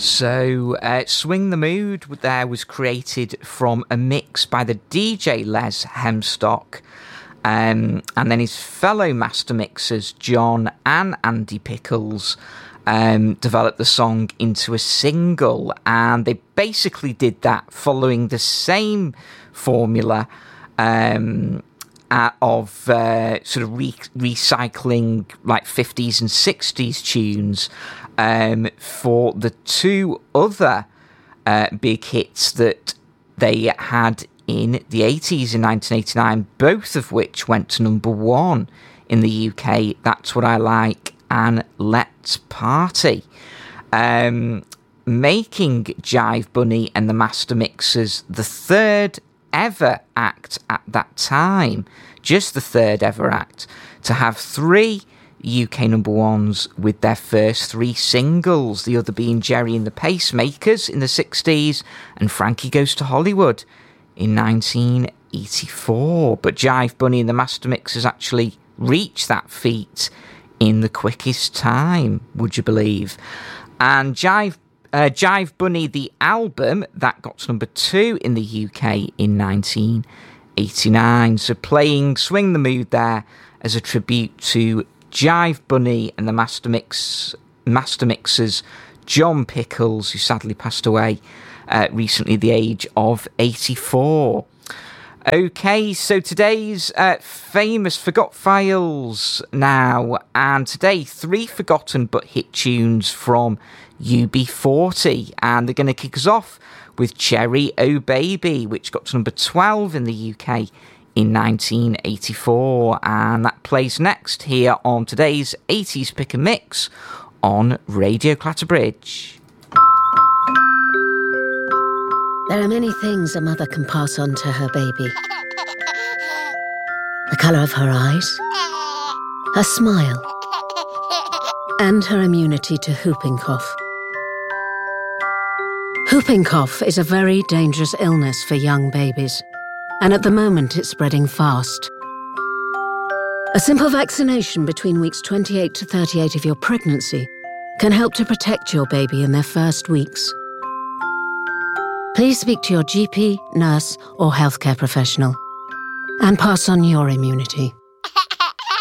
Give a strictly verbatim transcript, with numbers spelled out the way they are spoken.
So, uh, Swing the Mood there was created from a mix by the D J Les Hemstock, um, and then his fellow master mixers, John and Andy Pickles, um, developed the song into a single, and they basically did that following the same formula um, uh, of uh, sort of re- recycling like fifties and sixties tunes um, for the two other uh, big hits that they had in the eighties in nineteen eighty-nine, both of which went to number one in the U K. That's What I Like and Let's Party. Um, making Jive Bunny and the Master Mixers the third ever act at that time, just the third ever act, to have three U K number ones with their first three singles, the other being Jerry and the Pacemakers in the sixties and Frankie Goes to Hollywood in nineteen eighty-four. But Jive Bunny and the Master Mixers actually reached that feat in the quickest time, would you believe? And Jive uh, Jive Bunny, the album, that got to number two in the U K in nineteen eighty-nine. So playing Swing the Mood there as a tribute to Jive Bunny and the Master Mix Master Mixers, John Pickles, who sadly passed away uh, recently at the age of eighty-four. Okay, so today's uh, famous Forgot Files now, and today three forgotten but hit tunes from U B forty, and they're going to kick us off with Cherry Oh Baby, which got to number twelve in the U K in nineteen eighty-four, and that plays next here on today's eighties Pick and Mix on Radio Clatterbridge. There are many things a mother can pass on to her baby. The colour of her eyes, her smile, and her immunity to whooping cough. Whooping cough is a very dangerous illness for young babies, and at the moment it's spreading fast. A simple vaccination between weeks twenty-eight to thirty-eight of your pregnancy can help to protect your baby in their first weeks. Please speak to your G P, nurse, or healthcare professional and pass on your immunity.